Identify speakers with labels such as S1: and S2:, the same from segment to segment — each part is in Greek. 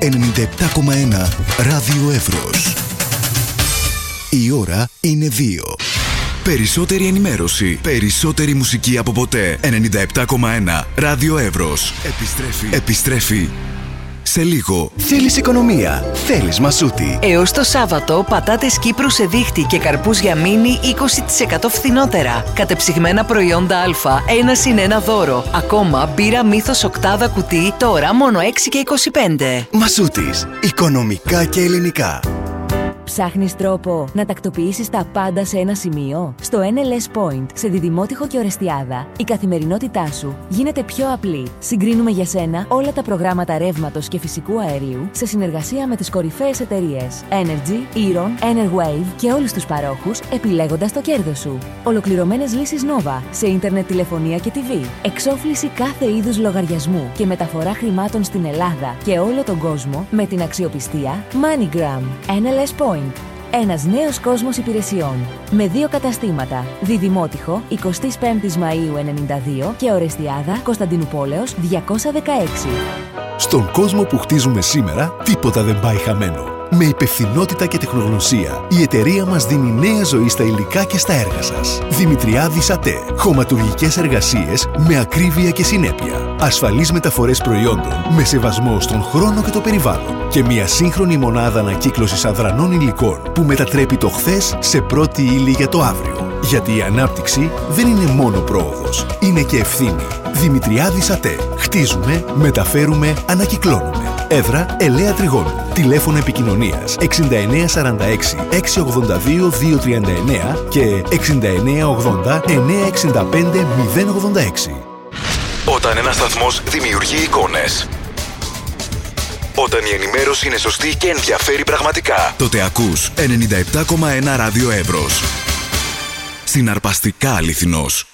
S1: 97,1 Ράδιο Εύρος. Η ώρα είναι 2. Περισσότερη ενημέρωση, περισσότερη μουσική από ποτέ. 97,1 Ράδιο Εύρος. Επιστρέφει σε λίγο.
S2: Θέλεις οικονομία, θέλεις Μασούτη.
S3: Έως το Σάββατο πατάτες Κύπρου σε δίχτυ και καρπούς για μίνι 20% φθηνότερα. Κατεψυγμένα προϊόντα Α, 1+1 δώρο. Ακόμα μπύρα Μύθος οκτάδα κουτί, τώρα μόνο 6,25.
S2: Μασούτης, οικονομικά και ελληνικά.
S4: Ψάχνεις τρόπο να τακτοποιήσεις τα πάντα σε ένα σημείο? Στο NLS Point, σε Διδημότυχο και Ορεστιάδα, η καθημερινότητά σου γίνεται πιο απλή. Συγκρίνουμε για σένα όλα τα προγράμματα ρεύματος και φυσικού αερίου σε συνεργασία με τις κορυφαίες εταιρείες Energy, Eron, Enerwave και όλους τους παρόχους, επιλέγοντας το κέρδος σου. Ολοκληρωμένες λύσεις Nova σε ίντερνετ, τηλεφωνία και TV. Εξόφληση κάθε είδους λογαριασμού και μεταφορά χρημάτων στην Ελλάδα και όλο τον κόσμο με την αξιοπιστία MoneyGram. NLS Point. Ένας νέος κόσμος υπηρεσιών. Με 2 καταστήματα. Διδημότυχο, 25 Μαΐου 92 και Ορεστιάδα, Κωνσταντινουπόλεως 216.
S2: Στον κόσμο που χτίζουμε σήμερα, τίποτα δεν πάει χαμένο. Με υπευθυνότητα και τεχνογνωσία, η εταιρεία μας δίνει νέα ζωή στα υλικά και στα έργα σας. Δημητριάδης ΑΤΕ. Χωματουργικές εργασίες με ακρίβεια και συνέπεια. Ασφαλείς μεταφορές προϊόντων με σεβασμό στον χρόνο και το περιβάλλον. Και μια σύγχρονη μονάδα ανακύκλωσης αδρανών υλικών που μετατρέπει το χθες σε πρώτη ύλη για το αύριο. Γιατί η ανάπτυξη δεν είναι μόνο πρόοδος, είναι και ευθύνη. Δημητριάδης ΑΤΕ. Χτίζουμε, μεταφέρουμε, ανακυκλώνουμε. Έδρα Ελαία Τριγώνου. Τηλέφωνο επικοινωνίας 6946 682 239 και 6980 965 086.
S1: Όταν ένας σταθμός δημιουργεί εικόνες, όταν η ενημέρωση είναι σωστή και ενδιαφέρει πραγματικά, τότε ακούς 97,1 Ράδιο Εύρος. Συναρπαστικά αληθινός.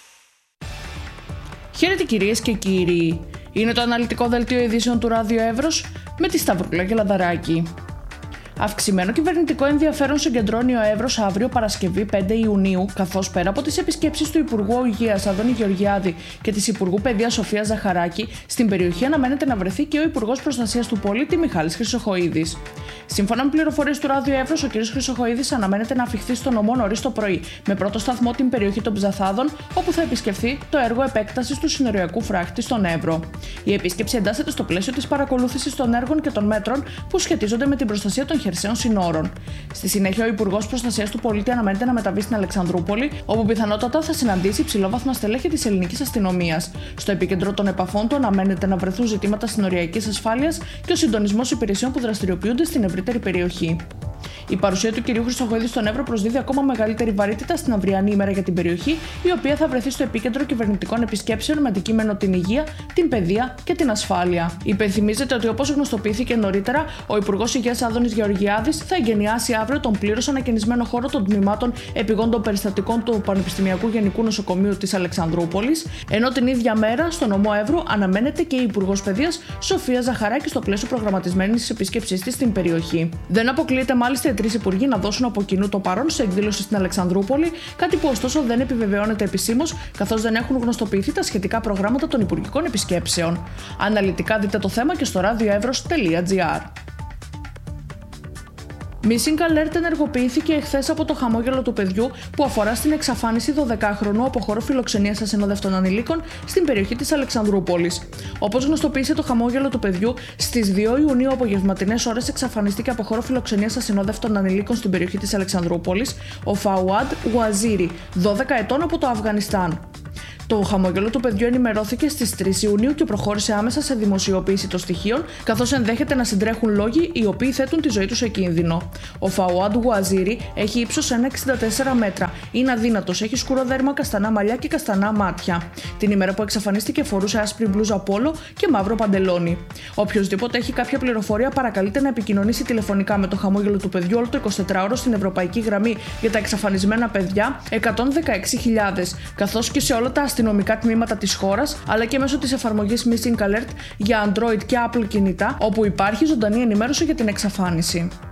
S5: Χαίρετε κυρίες και κύριοι. Είναι το αναλυτικό δελτίο ειδήσεων του Ράδιο Εύρος με τη Σταυρούλα και Λαδαράκη. Αυξημένο κυβερνητικό ενδιαφέρον συγκεντρώνει ο Εύρος αύριο Παρασκευή 5 Ιουνίου, καθώς πέρα από τις επισκέψεις του Υπουργού Υγείας Άδωνη Γεωργιάδη και της Υπουργού Παιδείας Σοφίας Ζαχαράκη, στην περιοχή αναμένεται να βρεθεί και ο Υπουργός Προστασίας του Πολίτη Μιχάλης Χρυσοχοΐδης. Σύμφωνα με πληροφορίες του Ράδιο Εύρος, ο κ. Χρυσοχοΐδης αναμένεται να αφιχθεί στο νομό νωρίς το πρωί, με πρώτο σταθμό την περιοχή των Ψαθάδων, όπου θα επισκεφθεί το έργο επέκτασης του συνοριακού φράχτη στον Εύρο. Η επίσκεψη εντάσσεται στο πλαίσιο της παρακολούθησης των έργων και των μέτρων που σχετίζονται με την προστασία των χερσαίων συνόρων. Στη συνέχεια, ο Υπουργός Προστασίας του Πολίτη αναμένεται να μεταβεί στην Αλεξανδρούπολη, όπου πιθανότατα θα συναντήσει υψηλόβαθμα στελέχη της ελληνικής αστυνομίας. Στο επίκεντρο των επαφών του αναμένεται να βρεθούν ζητήματα συνοριακής ασφάλειας και ο συντονισμός υπηρεσιών που δραστηριοποιούνται στην ευρύτερη περιοχή. Η παρουσία του κ. Χρυσοχοΐδη στον Εύρο προσδίδει ακόμα μεγαλύτερη βαρύτητα στην αυριανή ημέρα για την περιοχή, η οποία θα βρεθεί στο επίκεντρο κυβερνητικών επισκέψεων με αντικείμενο την υγεία, την παιδεία και την ασφάλεια. Υπενθυμίζεται ότι, όπως γνωστοποιήθηκε νωρίτερα, ο Υπουργός Υγείας Άδωνης Γεωργιάδης θα εγκαινιάσει αύριο τον πλήρως ανακαινισμένο χώρο των τμήματων επιγόντων περιστατικών του Πανεπιστημιακού Γενικού Νοσοκομείου της Αλεξανδρούπολης, ενώ την ίδια μέρα στο νομό Εύρου αναμένεται και η Υπουργός Παιδείας Σοφία Ζαχαράκη στο πλαίσιο προγραμματισμένης επίσκεψής της στην περιοχή. Δεν αποκλείεται μάλιστα οι 3 υπουργοί να δώσουν από κοινού το παρόν σε εκδήλωση στην Αλεξανδρούπολη, κάτι που ωστόσο δεν επιβεβαιώνεται επισήμως, καθώς δεν έχουν γνωστοποιηθεί τα σχετικά προγράμματα των υπουργικών επισκέψεων. Αναλυτικά δείτε το θέμα και στο radioevros.gr. Missing Alert ενεργοποιήθηκε εχθές από το χαμόγελο του παιδιού που αφορά στην εξαφάνιση 12χρονου από χώρο φιλοξενίας ασυνόδευτων ανηλίκων στην περιοχή της Αλεξανδρούπολης. Όπως γνωστοποίησε το χαμόγελο του παιδιού, στις 2 Ιουνίου απογευματινές ώρες εξαφανίστηκε από χώρο φιλοξενίας ασυνόδευτων ανηλίκων στην περιοχή της Αλεξανδρούπολης ο Φαουάντ Ουαζίρι, 12 ετών από το Αφγανιστάν. Το χαμόγελο του παιδιού ενημερώθηκε στις 3 Ιουνίου και προχώρησε άμεσα σε δημοσιοποίηση των στοιχείων, καθώς ενδέχεται να συντρέχουν λόγοι οι οποίοι θέτουν τη ζωή του σε κίνδυνο. Ο Φαουάντ Ουαζίρι έχει ύψος 1,64 μέτρα, είναι αδύνατος, έχει σκούρο δέρμα, καστανά μαλλιά και καστανά μάτια. Την ημέρα που εξαφανίστηκε φορούσε άσπρη μπλούζα πόλο και μαύρο παντελόνι. Οποιοσδήποτε έχει κάποια πληροφορία παρακαλείται να επικοινωνήσει τηλεφωνικά με το χαμόγελο του παιδιού όλο το 24ωρο στην Ευρωπαϊκή Γραμμή για τα εξαφανισμένα παιδιά 116.000, καθώς και σε όλα τα αστυνομικά τμήματα της χώρας, αλλά και μέσω της εφαρμογής Missing Alert για Android και Apple κινητά, όπου υπάρχει ζωντανή ενημέρωση για την εξαφάνιση.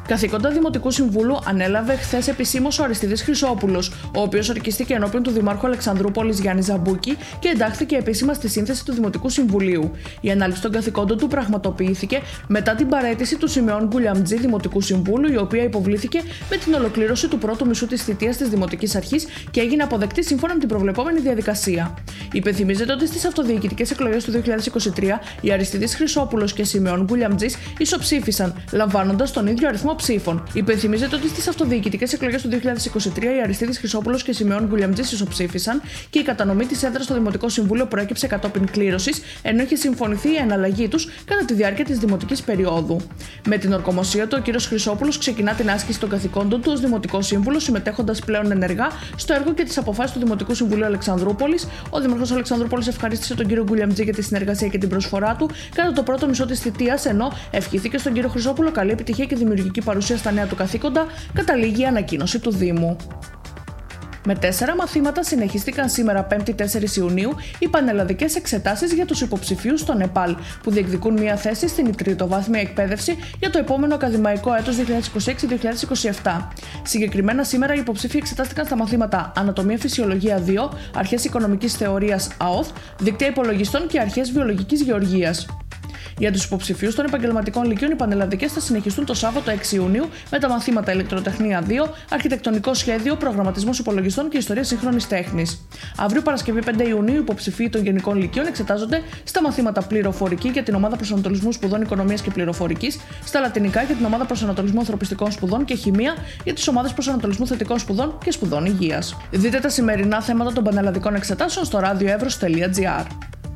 S5: Καθήκοντα Δημοτικού Συμβούλου ανέλαβε χθες επισήμως ο Αριστίδης Χρυσόπουλος, ο οποίος ορκίστηκε ενώπιον του Δημάρχου Αλεξανδρούπολης Γιάννη Ζαμπούκη και εντάχθηκε επίσημα στη σύνθεση του Δημοτικού Συμβουλίου. Η ανάληψη των καθηκόντων του πραγματοποιήθηκε μετά την παραίτηση του Σιμεών Γκουλιαμτζή Δημοτικού Συμβούλου, η οποία υποβλήθηκε με την ολοκλήρωση του πρώτου μισού της θητείας της Δημοτικής Αρχής και έγινε αποδεκτή σύμφωνα με την προβλεπόμενη διαδικασία. Υπενθυμίζεται ότι στις αυτοδιοικητικές εκλογές του 2023 οι Αριστίδης Χρυσόπουλος και Σιμεών Γκουλιαμτζής ισοψήφισαν, λαμβάνοντας τον ίδιο αριθμό ψήφων. Υπενθυμίζεται ότι στις αυτοδιοικητικές εκλογές του 2023 οι Αριστίδης Χρυσόπουλος και Σιμεών Γκουλιαμτζής ισοψήφισαν και η κατανομή της έδρας στο Δημοτικό Συμβούλιο προέκυψε κατόπιν κλήρωσης, ενώ είχε συμφωνηθεί η εναλλαγή τους κατά τη διάρκεια της δημοτικής περίοδου. Με την ορκομοσία του, ο κ. Χρυσόπουλος ξεκινά την άσκηση των καθηκόντων του ως Δημοτικό Σύμβουλο, συμμετέχοντας πλέον ενεργά στο έργο και τις αποφάσεις του Δημοτικού Συμβουλίου Αλεξανδρούπολης. Ο Δήμαρχος Αλεξανδρούπολης ευχαρίστησε τον κ. Γκουλιαμτζή για τη συνεργασία και την προσφορά του κατά το πρώτο μισό της θητείας, ενώ ευχήθηκε στον κ. Χρυσόπουλο καλή επιτυχία και δημιουργική παρουσία στα νέα του καθήκοντα, καταλήγει η ανακοίνωση του Δήμου. Με 4 μαθήματα συνεχίστηκαν σήμερα 5η 4 Ιουνίου οι πανελλαδικές εξετάσεις για τους υποψηφίους στο Νεπάλ, που διεκδικούν μία θέση στην τριτοβάθμια εκπαίδευση για το επόμενο ακαδημαϊκό έτος 2026-2027. Συγκεκριμένα σήμερα οι υποψήφοι εξετάστηκαν στα μαθήματα Ανατομία Φυσιολογία 2, Αρχές Οικονομικής Θεωρίας ΑΟΘ, Δίκτυα Υπολογιστών και Αρχές Βιολογικής Γεωργίας. Για τους υποψηφίους των επαγγελματικών λυκείων, οι πανελλαδικές θα συνεχιστούν το Σάββατο 6 Ιουνίου με τα μαθήματα Ηλεκτροτεχνία 2, Αρχιτεκτονικό Σχέδιο, Προγραμματισμός Υπολογιστών και Ιστορία Σύγχρονης Τέχνης. Αύριο Παρασκευή 5 Ιουνίου, οι υποψηφίοι των Γενικών Λυκείων εξετάζονται στα μαθήματα Πληροφορική για την ομάδα Προσανατολισμού Σπουδών Οικονομίας και Πληροφορικής, στα Λατινικά για την ομάδα Προσανατολισμού Ανθρωπιστικών Σπουδών και Χημεία για τις ομάδες Προσανατολισμού Θετικών Σπουδών και Σπουδών Υγείας. Δείτε τα σημερινά θέματα των πανελλαδικών εξετάσεων στο radioevros.gr.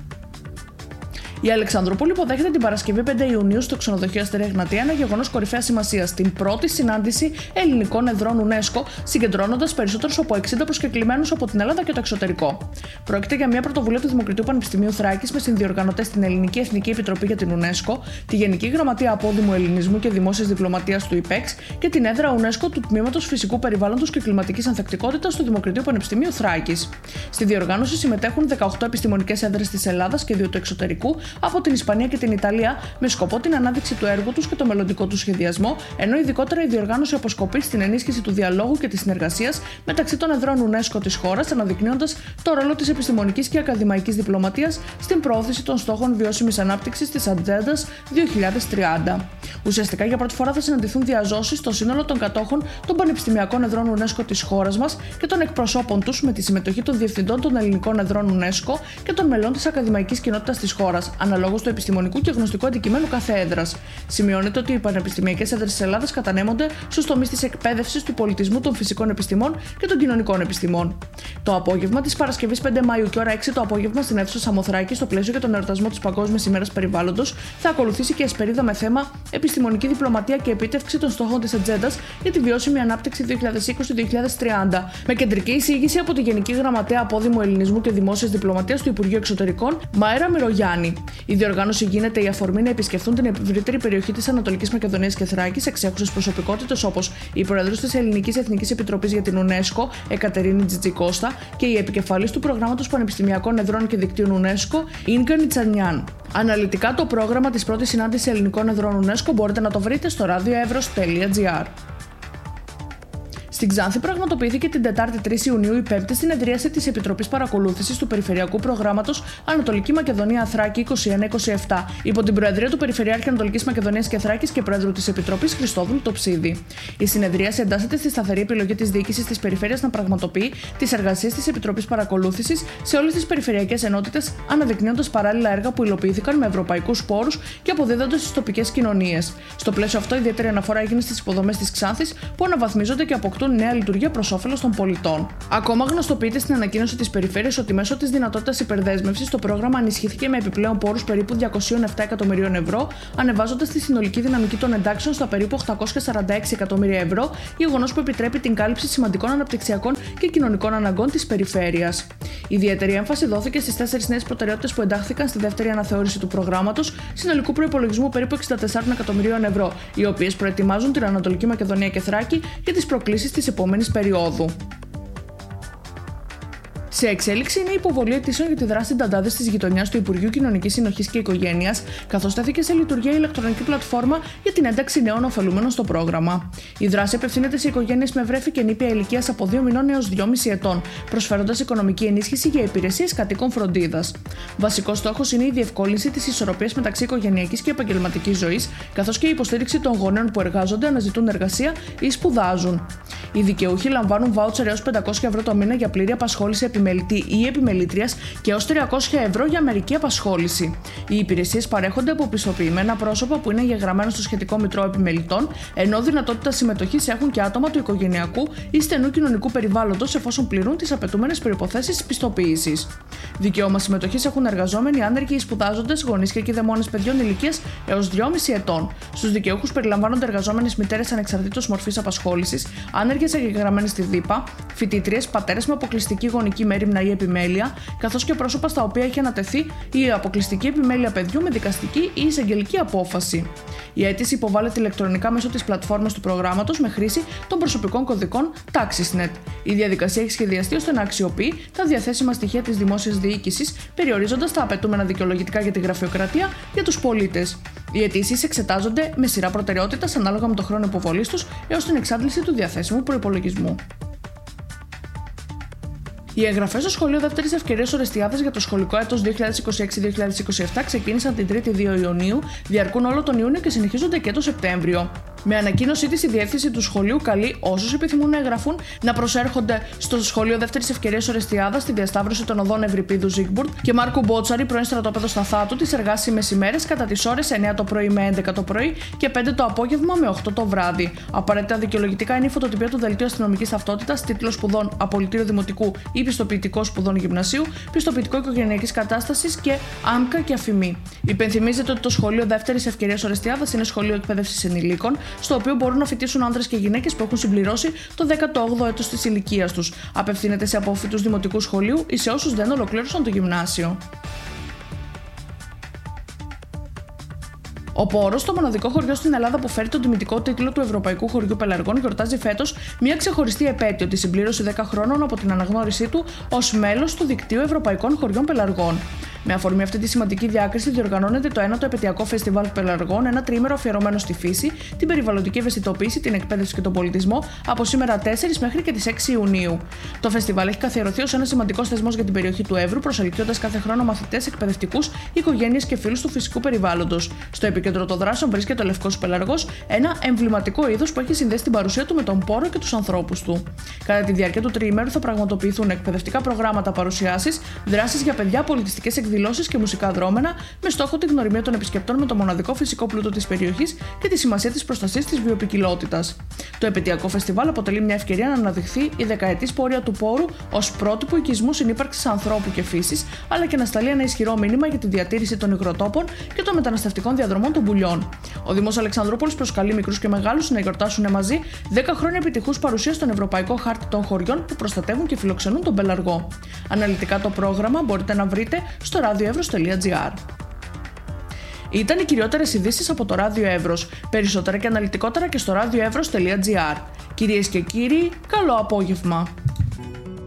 S5: Η Αλεξανδρούπολη υποδέχεται την Παρασκευή 5 Ιουνίου στο ξενοδοχείο Αστερία Εγνατία ένα γεγονός κορυφαίας σημασίας, την πρώτη συνάντηση ελληνικών εδρών UNESCO, συγκεντρώνοντας περισσότερους από 60 προσκεκλημένους από την Ελλάδα και το εξωτερικό. Πρόκειται για μια πρωτοβουλία του Δημοκρατικού Πανεπιστημίου Θράκης με συνδιοργανωτές την Ελληνική Εθνική Επιτροπή για την UNESCO, τη Γενική Γραμματεία Απόδημου Ελληνισμού και Δημόσιας Διπλωματίας του ΙΠΕΞ και την έδρα UNESCO του Τμήματος Φυσικού Περιβάλλοντος και Κλιματικής Ανθεκτικότητας του Δημοκρατικού Πανεπιστημίου Θράκης. Στη διοργάνωση συμμετέχουν 18 επιστημονικές έδρες της Ελλάδας και 2 του εξωτερικού, από την Ισπανία και την Ιταλία, με σκοπό την ανάδειξη του έργου τους και το μελλοντικό του σχεδιασμό, ενώ ειδικότερα η διοργάνωση αποσκοπεί στην ενίσχυση του διαλόγου και της συνεργασίας μεταξύ των εδρών UNESCO της χώρας, αναδεικνύοντας το ρόλο της επιστημονικής και ακαδημαϊκής διπλωματίας στην προώθηση των στόχων βιώσιμης ανάπτυξης της Ατζέντας 2030. Ουσιαστικά για πρώτη φορά θα συναντηθούν διαζώσεις στο σύνολο των κατόχων των πανεπιστημιακών εδρών UNESCO της χώρας μας και των εκπροσώπων τους, με τη συμμετοχή των διευθυντών των ελληνικών εδρών UNESCO και των μελών της ακαδημαϊκής κοινότητας της χώρας, αναλόγως του επιστημονικού και γνωστικού αντικειμένου κάθε έδρας. Σημειώνεται ότι οι πανεπιστημιακές έδρες της Ελλάδας κατανέμονται στους τομείς της εκπαίδευσης, του πολιτισμού, των φυσικών επιστημών και των κοινωνικών επιστημών. Το απόγευμα της Παρασκευής 5 Μαΐου και ώρα 6 το απόγευμα στην αίθουσα Σαμοθράκη, στο πλαίσιο για τον εορτασμό της Παγκόσμιας ημέρας Περιβάλλοντος, θα ακολουθήσει και εσπερίδα με θέμα Επιστημονική διπλωματία και επίτευξη των στόχων της Ατζέντας για τη βιώσιμη ανάπτυξη 2020-2030, με κεντρική εισήγηση από τη Γενική Γραμματέα Απόδημου Ελληνισμού και Δημόσιας Διπλωματίας του Υπουργείου Εξωτερικών, Μαέρα Μυρογιάννη. Η διοργάνωση γίνεται η αφορμή να επισκεφθούν την ευρύτερη περιοχή της Ανατολικής Μακεδονίας και Θράκης εξέχουσες προσωπικότητες όπως η Πρόεδρος της Ελληνικής Εθνικής Επιτροπής για την UNESCO, Εκατερίνη Τζιτζικώστα, και η επικεφαλής του Προγράμματος Πανεπιστημιακών Εδρών και Δικτύων UNESCO, Ίνκα Νιτσανιάν. Αναλυτικά το πρόγραμμα της πρώτης συνάντησης ελληνικών εδρών UNESCO μπορείτε να το βρείτε στο radioevros.gr. Στην Ξάνθη πραγματοποιήθηκε την Τετάρτη 3 Ιουνίου η 5η συνεδρίαση της Επιτροπής Παρακολούθησης του Περιφερειακού Προγράμματος Ανατολική Μακεδονία Θράκη 21-27, υπό την Προεδρία του Περιφερειάρχη Ανατολικής Μακεδονίας και Θράκης και Πρόεδρου της Επιτροπής Χριστόδουλου Τοψίδη. Η συνεδρίαση εντάσσεται στη σταθερή επιλογή της διοίκησης της Περιφέρειας να πραγματοποιεί τις εργασίες της Επιτροπής Παρακολούθησης σε όλες τις περιφερειακές ενότητες, αναδεικνύοντας παράλληλα έργα που υλοποιήθηκαν με ευρωπαϊκούς πόρους και αποδίδοντας στις τοπικές κοινωνίες. Στο πλαίσιο αυτό, ιδιαίτερη αναφορά έγινε στις υποδομές της Ξάνθης που αναβαθμίζονται και αποκτούν νέα λειτουργία προς όφελος των πολιτών. Ακόμα γνωστοποιείται στην ανακοίνωση της Περιφέρειας ότι μέσω της δυνατότητας υπερδέσμευσης το πρόγραμμα ενισχύθηκε με επιπλέον πόρους περίπου 207 εκατομμυρίων ευρώ, ανεβάζοντας τη συνολική δυναμική των εντάξεων στα περίπου 846 εκατομμύρια ευρώ, γεγονός που επιτρέπει την κάλυψη σημαντικών αναπτυξιακών και κοινωνικών αναγκών της περιφέρειας. Ιδιαίτερη έμφαση δόθηκε στις 4 νέες προτεραιότητες που εντάχθηκαν στη δεύτερη αναθεώρηση του προγράμματος, συνολικού προϋπολογισμού περίπου 64 εκατομμυρίων ευρώ, οι οποίες προετοιμάζουν την Ανατολική Μακεδονία και Θράκη για τις προκλήσεις της επόμενης περίοδου. Σε εξέλιξη είναι η υποβολή αιτήσεων για τη δράση Νταντάδες της γειτονιάς του Υπουργείου Κοινωνικής Συνοχής και Οικογένειας, καθώς τέθηκε σε λειτουργία η ηλεκτρονική πλατφόρμα για την ένταξη νέων ωφελούμενων στο πρόγραμμα. Η δράση απευθύνεται σε οικογένειες με βρέφη και νήπια ηλικίας από 2 μηνών έως 2,5 ετών, προσφέροντας οικονομική ενίσχυση για υπηρεσίες κατοίκων φροντίδας. Βασικός στόχος είναι η διευκόλυνση της ισορροπίας μεταξύ οικογενειακής και επαγγελματικής ζωής, καθώς και η υποστήριξη των γονέων που εργάζονται, αναζητούν εργασία ή σπουδάζουν. Οι δικαιούχοι λαμβάνουν βάουτσερ έως 500 ευρώ το μήνα για πλήρη απασχόληση επιμελητή ή επιμελήτριας και έως 300 ευρώ για μερική απασχόληση. Οι υπηρεσίες παρέχονται από πιστοποιημένα πρόσωπα που είναι εγγεγραμμένα στο σχετικό μητρό επιμελητών, ενώ δυνατότητα συμμετοχής έχουν και άτομα του οικογενειακού ή στενού κοινωνικού περιβάλλοντος, εφόσον πληρούν τις απαιτούμενες προϋποθέσεις της πιστοποίησης. Δικαίωμα συμμετοχής έχουν εργαζόμενοι, άνεργοι ή σπουδάζοντες, γονείς και κηδεμόνες παιδιών ηλικίας έως 2,5 ετών. Στους δικαιούχους περιλαμβάνονται εργαζόμενες μητέρες ανεξαρτήτως μορφής απασχόλησης, άνεργες εγγεγραμμένες στη ΔΥΠΑ, φοιτήτριες, πατέρες με αποκλειστική γονική μέριμνα ή επιμέλεια, καθώς και πρόσωπα στα οποία έχει ανατεθεί η αποκλειστική επιμέλεια παιδιού με δικαστική ή εισαγγελική απόφαση. Η αίτηση υποβάλλεται ηλεκτρονικά μέσω της πλατφόρμας του προγράμματος με χρήση των προσωπικών κωδικών TaxisNet. Η διαδικασία έχει σχεδιαστεί ώστε να αξιοποιεί τα διαθέσιμα στοιχεία της δημόσιας διοίκησης, περιορίζοντας τα απαιτούμενα δικαιολογητικά για τη γραφειοκρατία για τους πολίτες. Οι αιτήσεις εξετάζονται με σειρά προτεραιότητας ανάλογα με το χρόνο υποβολής τους έως την εξάντληση του διαθέσιμου προϋπολογισμού. Οι εγγραφές στο Σχολείο Δεύτερης Ευκαιρίας Ορεστιάδας για το σχολικό έτος 2026-2027 ξεκίνησαν την 3η 2 Ιουνίου, διαρκούν όλο τον Ιούνιο και συνεχίζονται και το Σεπτέμβριο. Με ανακοίνωσή της, η διεύθυνση του σχολείου καλεί όσους επιθυμούν να εγγραφούν να προσέρχονται στο Σχολείο Δεύτερης Ευκαιρίας Ορεστιάδας στη διασταύρωση των οδών Ευρυπίδου Ζίγκμπουρτ και Μάρκου Μπότσαρη, πρώην στρατόπεδο Σταθάτου, τις εργάσιμες ημέρες κατά τις ώρες 9 το πρωί με 11 το πρωί και 5 το απόγευμα με 8 το βράδυ. Απαραίτητα δικαιολογητικά είναι η φωτοτυπία του Δελτίου Αστυνομικής Ταυτότητας, τίτλος σπουδών Απολυτήριο Δημοτικού ή πιστοποιητικό σπουδών Γυμνασίου, πιστοποιητικό οικογενειακής κατάστασης και άμκα και αφημί. Υπενθυμίζεται ότι το Σχολείο Δεύτερης Ευκαιρίας Ορεστιάδας είναι σχολείο εκπαίδευσης ενηλίκων, στο οποίο μπορούν να φοιτήσουν άνδρες και γυναίκες που έχουν συμπληρώσει το 18ο έτος της ηλικίας τους. Απευθύνεται σε απόφοιτους δημοτικού σχολείου ή σε όσους δεν ολοκλήρωσαν το γυμνάσιο. Ο Πόρος, το μοναδικό χωριό στην Ελλάδα που φέρει τον τιμητικό τίτλο του Ευρωπαϊκού Χωριού Πελαργών, γιορτάζει φέτος μια ξεχωριστή επέτειο, τη συμπλήρωση 10 χρόνων από την αναγνώρισή του ως μέλος του Δικτύου Ευρωπαϊκών Χωριών Πελαργών. Με αφορμή αυτή τη σημαντική διάκριση, διοργανώνεται το 9ο Επαιτειακό Φεστιβάλ Πελαργών, ένα τριήμερο αφιερωμένο στη φύση, την περιβαλλοντική ευαισθητοποίηση, την εκπαίδευση και τον πολιτισμό, από σήμερα 4 μέχρι και τις 6 Ιουνίου. Το φεστιβάλ έχει καθιερωθεί ως ένας σημαντικός θεσμός για την περιοχή του Εύρου, προσελκύοντας κάθε χρόνο μαθητές, εκπαιδευτικούς, οικογένειες και φίλους του φυσικού περιβάλλοντος. Στο επίκεντρο των δράσεων βρίσκεται ο Λευκός Πελαργός, ένα εμβληματικό είδος που έχει συνδέσει την παρουσία του με τον Πόρο και τους ανθρώπους του. Κατά τη διάρκεια του τριήμερου θα πραγματοποιηθούν εκπαιδευτικά προγράμματα, παρουσιάσεις, δράσεις για παιδιά, πολιτιστικές εκδηλώσεις και μουσικά δρόμενα, με στόχο την γνωριμία των επισκεπτών με το μοναδικό φυσικό πλούτο της περιοχής και τη σημασία της προστασίας της βιοποικιλότητας. Το επαιτειακό φεστιβάλ αποτελεί μια ευκαιρία να αναδειχθεί η δεκαετής πορεία του Πόρου ως πρότυπο οικισμού συνύπαρξης ανθρώπου και φύσης, αλλά και να σταλεί ένα ισχυρό μήνυμα για τη διατήρηση των υγροτόπων και των μεταναστευτικών διαδρομών των πουλιών. Ο Δήμος Αλεξανδρούπολης προσκαλεί μικρούς και μεγάλους να γιορτάσουν μαζί 10 χρόνια επιτυχούς παρουσίας στον Ευρωπαϊκό Χάρτη των Χωριών που προστατεύουν και φιλοξενούν τον Πελαργό. Αναλυτικά το πρόγραμμα μπορείτε να βρείτε στο radioevros.gr. Ήταν οι κυριότερες ειδήσεις από το Ράδιο Εύρος. Περισσότερα και αναλυτικότερα και στο radioevros.gr. Κυρίες και κύριοι, καλό απόγευμα!